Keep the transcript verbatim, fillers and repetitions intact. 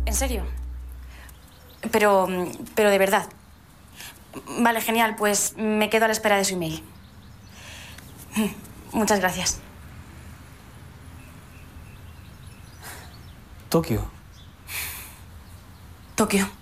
¿En serio? Pero, pero de verdad. Vale, genial. Pues me quedo a la espera de su email. Muchas gracias. Tokio. Tokio.